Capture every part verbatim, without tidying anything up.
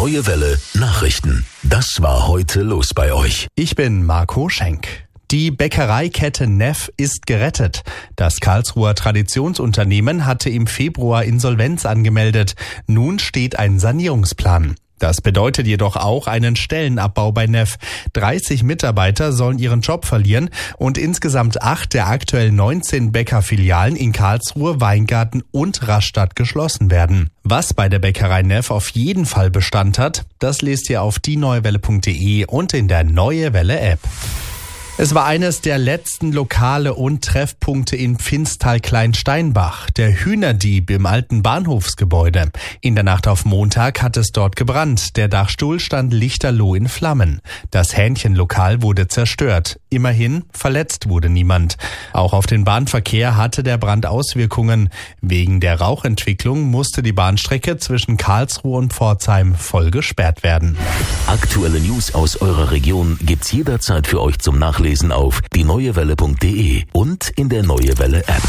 Neue Welle Nachrichten. Das war heute los bei euch. Ich bin Marco Schenk. Die Bäckereikette Neff ist gerettet. Das Karlsruher Traditionsunternehmen hatte im Februar Insolvenz angemeldet. Nun steht ein Sanierungsplan. Das bedeutet jedoch auch einen Stellenabbau bei Neff. dreißig Mitarbeiter sollen ihren Job verlieren und insgesamt acht der aktuell neunzehn Bäckerfilialen in Karlsruhe, Weingarten und Rastatt geschlossen werden. Was bei der Bäckerei Neff auf jeden Fall Bestand hat, das lest ihr auf die neue welle punkt de und in der Neue Welle App. Es war eines der letzten Lokale und Treffpunkte in Pfinstal-Kleinsteinbach, der Hühnerdieb im alten Bahnhofsgebäude. In der Nacht auf Montag hat es dort gebrannt. Der Dachstuhl stand lichterloh in Flammen. Das Hähnchenlokal wurde zerstört. Immerhin, verletzt wurde niemand. Auch auf den Bahnverkehr hatte der Brand Auswirkungen. Wegen der Rauchentwicklung musste die Bahnstrecke zwischen Karlsruhe und Pforzheim voll gesperrt werden. Aktuelle News aus eurer Region gibt's jederzeit für euch zum Nachlesen auf die neue welle punkt de und in der Neue Welle App.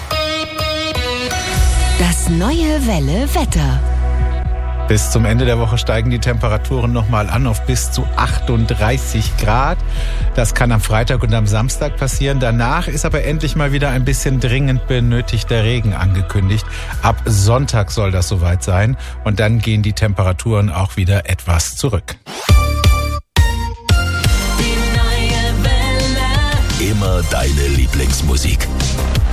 Das Neue Welle Wetter. Bis zum Ende der Woche steigen die Temperaturen nochmal an auf bis zu achtunddreißig Grad. Das kann am Freitag und am Samstag passieren. Danach ist aber endlich mal wieder ein bisschen dringend benötigter Regen angekündigt. Ab Sonntag soll das soweit sein und dann gehen die Temperaturen auch wieder etwas zurück. Immer deine Lieblingsmusik.